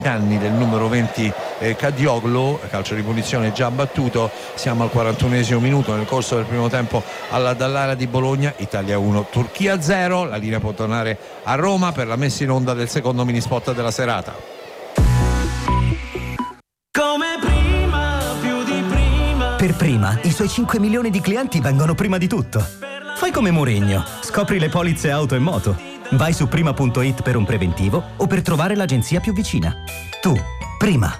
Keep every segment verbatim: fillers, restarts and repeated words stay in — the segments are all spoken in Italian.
anni del numero venti eh, Kadioglu, calcio di punizione già battuto. Siamo al quarantunesimo minuto nel corso del primo tempo alla Dallara di Bologna. Italia uno, Turchia zero. La linea può tornare a Roma per la messa in onda del secondo mini spot della serata. Come prima, più di prima. Per Prima, i suoi cinque milioni di clienti vengono prima di tutto. Fai come Mourinho, scopri le polizze auto e moto. Vai su prima punto it per un preventivo o per trovare l'agenzia più vicina. Tu, Prima.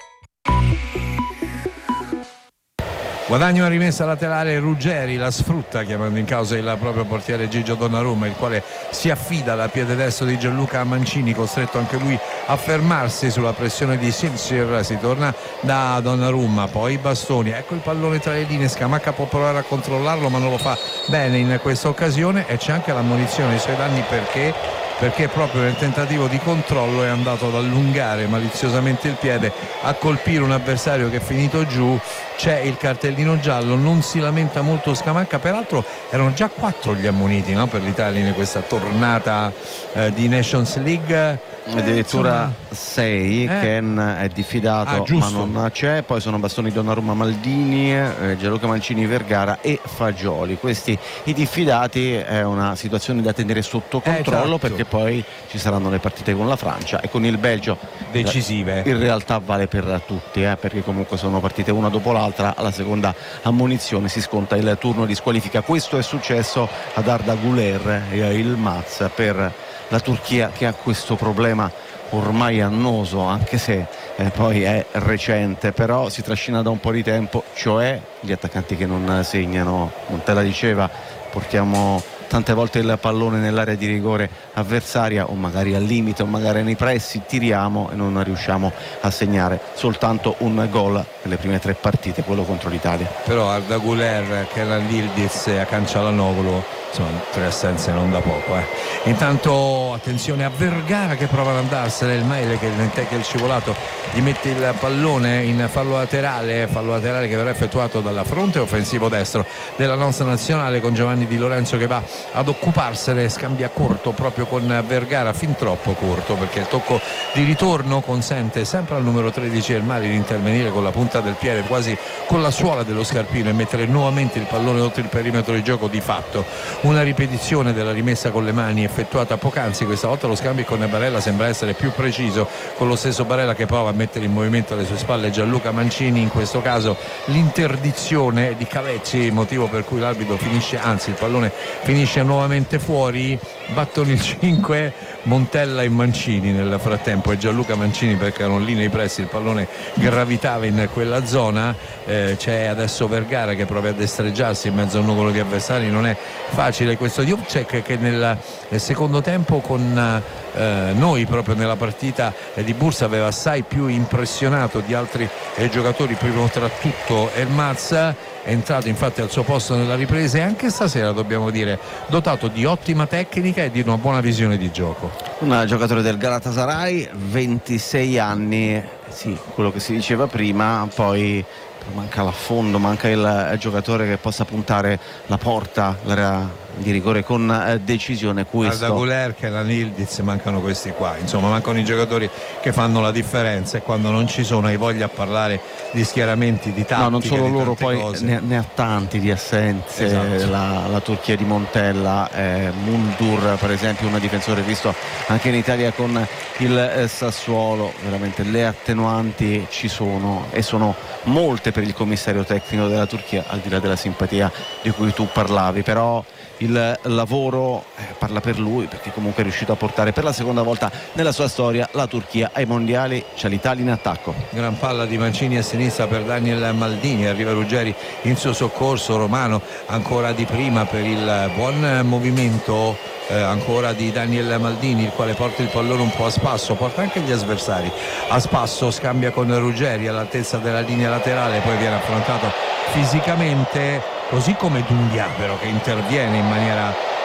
Guadagno una rimessa laterale, Ruggeri la sfrutta chiamando in causa il proprio portiere Gigio Donnarumma, il quale si affida alla piede destro di Gianluca Mancini, costretto anche lui a fermarsi sulla pressione di Simsir. Si torna da Donnarumma, poi bastoni, ecco il pallone tra le linee, Scamacca può provare a controllarlo ma non lo fa bene in questa occasione, e c'è anche l'ammonizione ai suoi danni perché perché proprio nel tentativo di controllo è andato ad allungare maliziosamente il piede a colpire un avversario che è finito giù. C'è il cartellino giallo, non si lamenta molto Scamacca, peraltro erano già quattro gli ammoniti, no, per l'Italia in questa tornata eh, di Nations League. Addirittura eh, sei, eh. Ken è diffidato ah, ma non c'è, poi sono bastoni Donnarumma, Maldini, eh, Gianluca Mancini, Vergara e Fagioli. Questi i diffidati, è una situazione da tenere sotto controllo, esatto, perché poi ci saranno le partite con la Francia e con il Belgio decisive. In realtà vale per tutti, eh, perché comunque sono partite una dopo l'altra, alla seconda ammonizione si sconta il turno di squalifica. Questo è successo ad Arda Güler, eh, il Maz per la Turchia, che ha questo problema ormai annoso, anche se eh, poi è recente, però si trascina da un po' di tempo, cioè gli attaccanti che non segnano. Montella diceva: portiamo tante volte il pallone nell'area di rigore avversaria, o magari al limite o magari nei pressi, tiriamo e non riusciamo a segnare. Soltanto un gol nelle prime tre partite, quello contro l'Italia. Però Arda Güler, Kenan Yildiz e Hakan Çalhanoğlu, insomma, tre assenze non da poco, eh. Intanto attenzione a Vergara che prova ad andarsene, il Maile che è il scivolato gli mette il pallone in fallo laterale, fallo laterale che verrà effettuato dalla fronte offensivo destro della nostra nazionale, con Giovanni Di Lorenzo che va ad occuparsene. Scambia corto proprio con Vergara, fin troppo corto, perché il tocco di ritorno consente sempre al numero tredici del Mali di intervenire con la punta del piede, quasi con la suola dello scarpino, e mettere nuovamente il pallone oltre il perimetro di gioco. Di fatto una ripetizione della rimessa con le mani effettuata poc'anzi, questa volta lo scambio con Barella sembra essere più preciso, con lo stesso Barella che prova a mettere in movimento alle sue spalle Gianluca Mancini, in questo caso l'interdizione di Calecci, motivo per cui l'arbitro finisce, anzi il pallone finisce nuovamente fuori. Battono il cinque Montella e Mancini nel frattempo, e Gianluca Mancini perché erano lì nei pressi, il pallone gravitava in quella zona. Eh, c'è adesso Vergara che prova a destreggiarsi in mezzo a un nugolo di avversari, non è facile questo. Jovcek che nel, nel secondo tempo con eh, noi proprio nella partita eh, di Bursa aveva assai più impressionato di altri eh, giocatori, primo tra tutto Elmaz, è entrato infatti al suo posto nella ripresa, e anche stasera dobbiamo dire dotato di ottima tecnica e di una buona visione di gioco. Un giocatore del Galatasaray, ventisei anni, sì, quello che si diceva prima, poi manca l'affondo, manca il giocatore che possa puntare la porta, l'area di rigore con eh, decisione. Questo Arda Güler, Kenan Yildiz, mancano questi qua, insomma mancano i giocatori che fanno la differenza, e quando non ci sono hai voglia a parlare di schieramenti, di tattica. No, non solo loro, poi ne, cose. ne ha tanti di assenze, esatto. la, la Turchia di Montella, eh, Mundur per esempio, un difensore visto anche in Italia con il eh, Sassuolo. Veramente le attenuanti ci sono, e sono molte per il commissario tecnico della Turchia, al di là della simpatia di cui tu parlavi, però il lavoro eh, parla per lui, perché comunque è riuscito a portare per la seconda volta nella sua storia la Turchia ai mondiali. C'è l'Italia in attacco. Gran palla di Mancini a sinistra per Daniel Maldini, arriva Ruggeri in suo soccorso, Romano ancora di prima per il buon movimento eh, ancora di Daniel Maldini, il quale porta il pallone un po' a spasso, porta anche gli avversari a spasso, scambia con Ruggeri all'altezza della linea laterale, poi viene affrontato fisicamente, così come Dundia però che interviene in maniera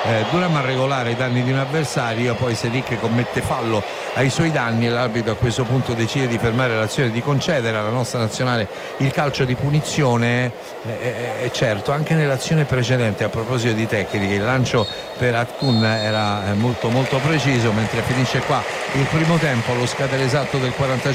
eh, Thuram a regolare i danni di un avversario, poi Selic commette fallo ai suoi danni e l'arbitro a questo punto decide di fermare l'azione, di concedere alla nostra nazionale il calcio di punizione. E eh, certo, anche nell'azione precedente, a proposito di tecniche, il lancio per Atkun era molto molto preciso, mentre finisce qua il primo tempo allo scadere esatto del quarantacinque